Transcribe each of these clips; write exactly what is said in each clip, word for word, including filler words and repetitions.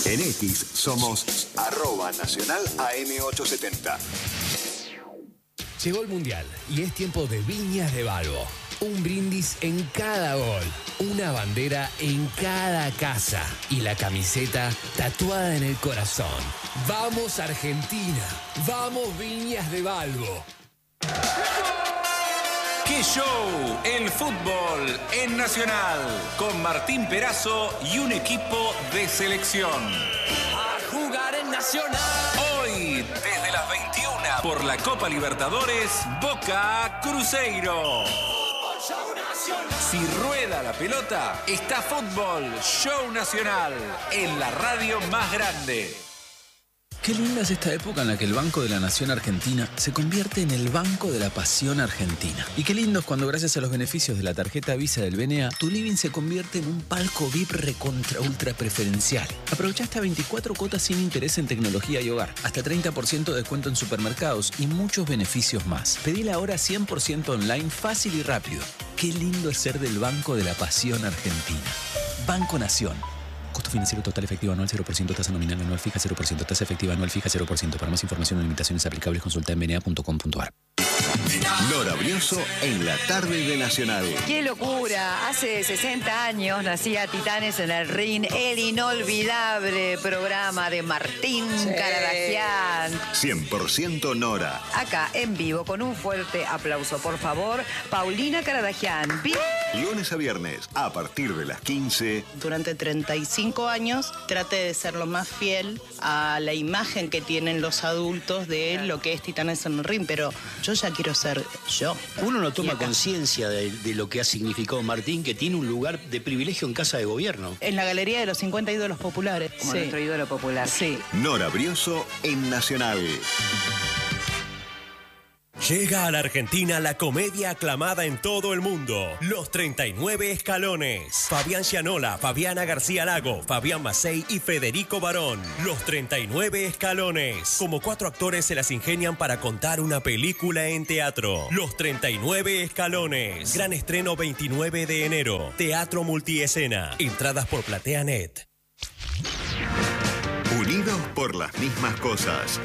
En X somos arroba nacional A M ochocientos setenta. Llegó el Mundial y es tiempo de Viñas de Balbo. Un brindis en cada gol, una bandera en cada casa y la camiseta tatuada en el corazón. ¡Vamos Argentina! ¡Vamos Viñas de Balbo! ¡Qué show! El fútbol en Nacional, con Martín Perazo y un equipo de selección. ¡A jugar en Nacional! Hoy, desde las veintiuna, por la Copa Libertadores, Boca Cruzeiro. Si rueda la pelota, está Fútbol Show Nacional, en la radio más grande. Qué linda es esta época en la que el Banco de la Nación Argentina se convierte en el Banco de la Pasión Argentina. Y qué lindo es cuando, gracias a los beneficios de la tarjeta Visa del B N A, tu living se convierte en un palco V I P recontra ultra preferencial. Aprovecha hasta veinticuatro cuotas sin interés en tecnología y hogar, hasta treinta por ciento de descuento en supermercados y muchos beneficios más. Pedila ahora cien por ciento online, fácil y rápido. Qué lindo es ser del Banco de la Pasión Argentina. Banco Nación. Costo financiero total efectivo anual cero por ciento, tasa nominal anual fija cero por ciento, tasa efectiva anual fija cero por ciento. Para más información o limitaciones aplicables consulta en b n a punto com punto a r. Nora Brioso en la tarde de Nacional. ¡Qué locura! Hace sesenta años nacía Titanes en el Ring, el inolvidable programa de Martín sí. Caradagian. cien por ciento Nora. Acá, en vivo, con un fuerte aplauso, por favor, Paulina Caradagian. Lunes a viernes, a partir de las quince. Durante treinta y cinco años, traté de ser lo más fiel a la imagen que tienen los adultos de lo que es Titanes en el Ring, pero yo ya quiero ser yo. Uno no toma conciencia de, de lo que ha significado Martín, que tiene un lugar de privilegio en Casa de Gobierno. En la galería de los cincuenta ídolos populares. Como sí. nuestro ídolo popular. Sí. Nora Brioso en Nacional. Llega a la Argentina la comedia aclamada en todo el mundo, Los treinta y nueve Escalones. Fabián Gianola, Fabiana García Lago, Fabián Macei y Federico Barón. Los treinta y nueve Escalones. Como cuatro actores se las ingenian para contar una película en teatro. Los treinta y nueve Escalones. Gran estreno veintinueve de enero. Teatro multiescena. Entradas por PlateaNet. Unidos por las mismas cosas.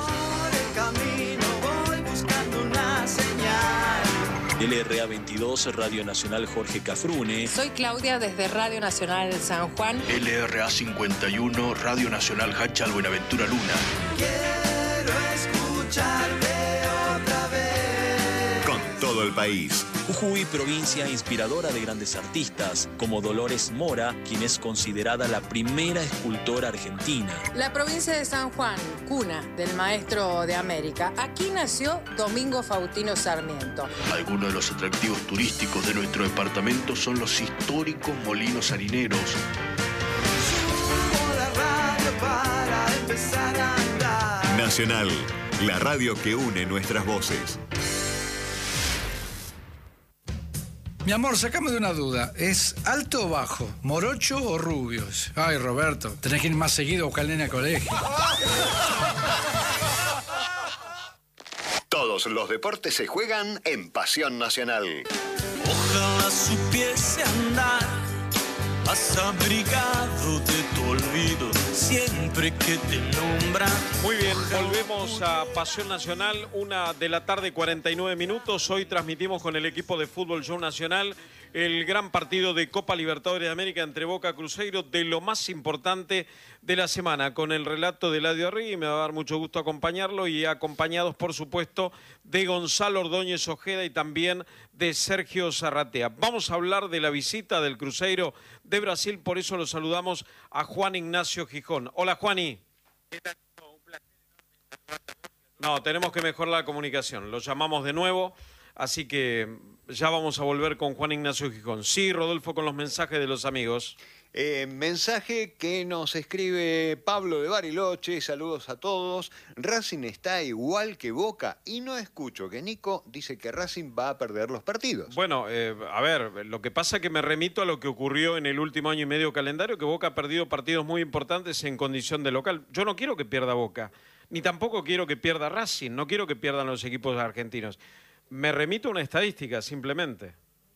L R A veintidós, Radio Nacional Jorge Cafrune. Soy Claudia desde Radio Nacional San Juan. L R A cincuenta y uno, Radio Nacional Hachal Buenaventura Luna. Quiero escucharte otra vez. Con todo el país. Jujuy, provincia inspiradora de grandes artistas, como Dolores Mora, quien es considerada la primera escultora argentina. La provincia de San Juan, cuna del maestro de América. Aquí nació Domingo Faustino Sarmiento. Algunos de los atractivos turísticos de nuestro departamento son los históricos molinos harineros. Subo la radio para empezar a andar. Nacional, la radio que une nuestras voces. Mi amor, sacame de una duda. ¿Es alto o bajo? ¿Morocho o rubios? Ay, Roberto, tenés que ir más seguido a buscar al nene al colegio. Todos los deportes se juegan en Pasión Nacional. Ojalá supiese andar más abrigado de tu olvido siempre que te nombran. Muy bien, volvemos a Pasión Nacional, una de la tarde, cuarenta y nueve minutos. Hoy transmitimos con el equipo de Fútbol Show Nacional el gran partido de Copa Libertadores de América entre Boca Cruzeiro, de lo más importante de la semana, con el relato de Eladio Arregui. Me va a dar mucho gusto acompañarlo y acompañados, por supuesto, de Gonzalo Ordóñez Ojeda y también de Sergio Zarratea. Vamos a hablar de la visita del Cruzeiro de Brasil, por eso lo saludamos a Juan Ignacio Gijón. Hola, Juani. No, tenemos que mejorar la comunicación. Lo llamamos de nuevo, así que ya vamos a volver con Juan Ignacio Gijón. Sí, Rodolfo, con los mensajes de los amigos. Eh, mensaje que nos escribe Pablo de Bariloche, saludos a todos. Racing está igual que Boca y no escucho que Nico dice que Racing va a perder los partidos. Bueno, eh, a ver, lo que pasa es que me remito a lo que ocurrió en el último año y medio calendario, que Boca ha perdido partidos muy importantes en condición de local. Yo no quiero que pierda Boca, ni tampoco quiero que pierda Racing, no quiero que pierdan los equipos argentinos. Me remito a una estadística, simplemente.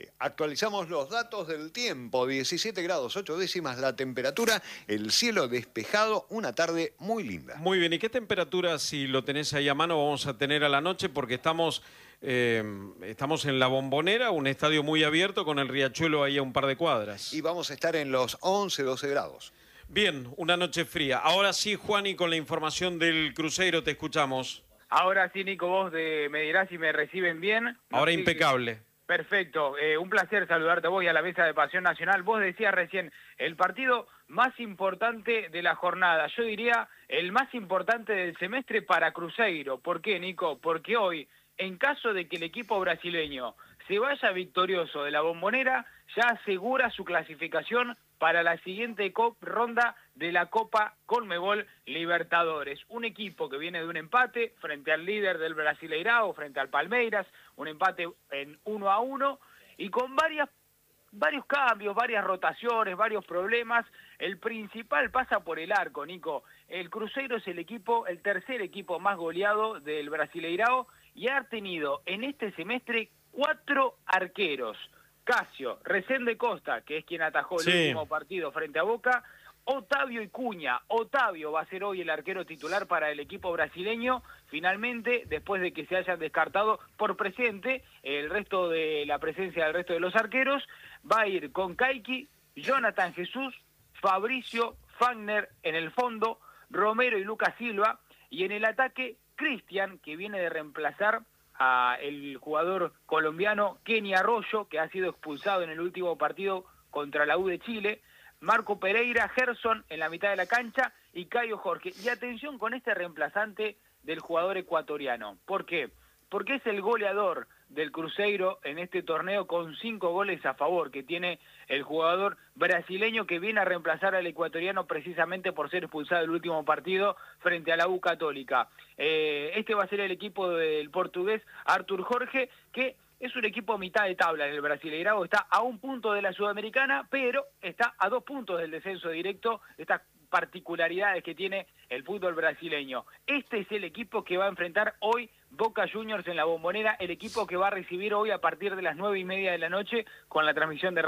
Actualizamos los datos del tiempo, diecisiete grados ocho décimas la temperatura, el cielo despejado, una tarde muy linda. Muy bien, ¿y qué temperatura, si lo tenés ahí a mano, vamos a tener a la noche? Porque estamos, eh, estamos en La Bombonera, un estadio muy abierto con el riachuelo ahí a un par de cuadras. Y vamos a estar en los once, doce grados. Bien, una noche fría. Ahora sí, Juani, con la información del Cruzeiro te escuchamos. Ahora sí, Nico, vos de, me dirás si me reciben bien. Ahora no, impecable. Sí. Perfecto, eh, un placer saludarte a vos y a la mesa de Pasión Nacional. Vos decías recién, el partido más importante de la jornada, yo diría el más importante del semestre para Cruzeiro. ¿Por qué, Nico? Porque hoy, en caso de que el equipo brasileño se vaya victorioso de la Bombonera, ya asegura su clasificación para la siguiente ronda de la Copa Conmebol Libertadores. Un equipo que viene de un empate frente al líder del Brasileirao, frente al Palmeiras, un empate en uno a uno, y con varias, varios cambios, varias rotaciones, varios problemas. El principal pasa por el arco, Nico. El Cruzeiro es el equipo, el tercer equipo más goleado del Brasileirao, y ha tenido en este semestre cuatro arqueros. Casio, Resende Costa, que es quien atajó el sí. último partido frente a Boca, Otavio Icuña. Otavio va a ser hoy el arquero titular para el equipo brasileño, finalmente, después de que se hayan descartado por presente el resto de la presencia del resto de los arqueros. Va a ir con Caiki, Jonathan Jesús, Fabricio, Fagner en el fondo, Romero y Lucas Silva, y en el ataque, Cristian, que viene de reemplazar a el jugador colombiano Kenny Arroyo, que ha sido expulsado en el último partido contra la U de Chile, Marco Pereira, Gerson en la mitad de la cancha y Caio Jorge. Y atención con este reemplazante del jugador ecuatoriano. ¿Por qué? Porque es el goleador del Cruzeiro en este torneo con cinco goles a favor, que tiene el jugador brasileño que viene a reemplazar al ecuatoriano precisamente por ser expulsado el último partido frente a la U Católica. Eh, este va a ser el equipo del portugués Artur Jorge, que es un equipo a mitad de tabla en el Brasileirao, está a un punto de la Sudamericana, pero está a dos puntos del descenso directo, estas particularidades que tiene el fútbol brasileño. Este es el equipo que va a enfrentar hoy Boca Juniors en la Bombonera, el equipo que va a recibir hoy a partir de las nueve y media de la noche con la transmisión de